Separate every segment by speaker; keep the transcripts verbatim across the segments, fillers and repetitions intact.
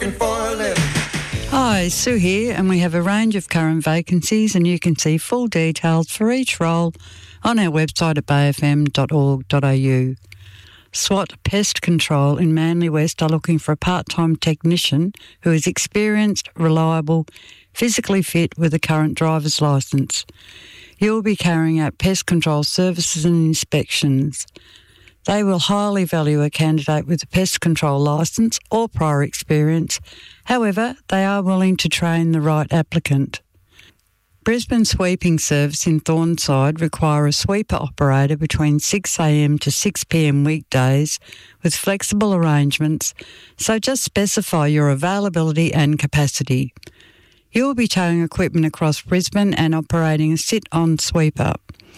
Speaker 1: working for a living.
Speaker 2: Hi, Sue here, and we have a range of current vacancies, and you can see full details for each role on our website at bay f m dot org dot a u. SWAT Pest Control in Manly West are looking for a part-time technician who is experienced, reliable, physically fit with a current driver's licence. You will be carrying out pest control services and inspections. They will highly value a candidate with a pest control licence or prior experience. However, they are willing to train the right applicant. Brisbane Sweeping Service in Thornside require a sweeper operator between six a m to six p m weekdays with flexible arrangements, so just specify your availability and capacity. You will be towing equipment across Brisbane and operating a sit-on sweeper.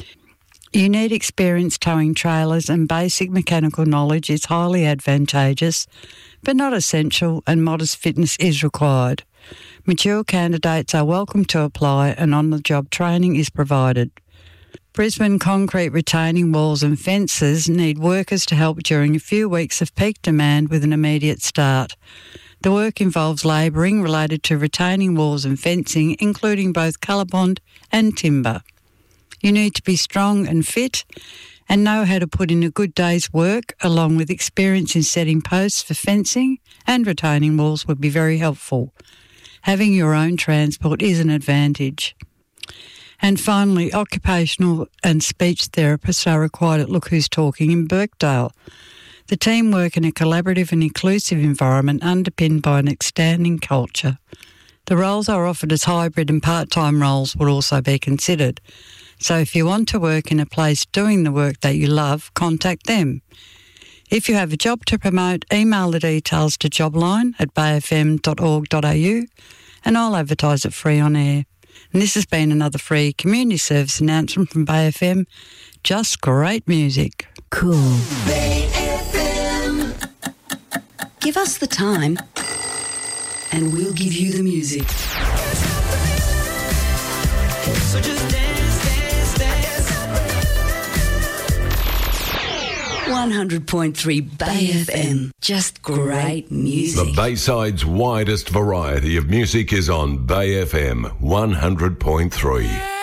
Speaker 2: You need experience towing trailers, and basic mechanical knowledge is highly advantageous, but not essential, and modest fitness is required. Mature candidates are welcome to apply, and on-the-job training is provided. Brisbane Concrete Retaining Walls and Fences need workers to help during a few weeks of peak demand with an immediate start. The work involves labouring related to retaining walls and fencing, including both colorbond and timber. You need to be strong and fit and know how to put in a good day's work, along with experience in setting posts for fencing and retaining walls would be very helpful. Having your own transport is an advantage. And finally, occupational and speech therapists are required at Look Who's Talking in Birkdale. The team work in a collaborative and inclusive environment underpinned by an outstanding culture. The roles are offered as hybrid, and part-time roles would also be considered. So if you want to work in a place doing the work that you love, contact them. If you have a job to promote, email the details to jobline at bay f m dot org dot a u and I'll advertise it free on air. And this has been another free community service announcement from Bay F M. Just great music.
Speaker 3: Cool. Bay F M. Give us the time and we'll give you the music. So just dance, dance, dance. one hundred point three Bay F M. Just great music.
Speaker 4: The Bayside's widest variety of music is on Bay F M one hundred point three.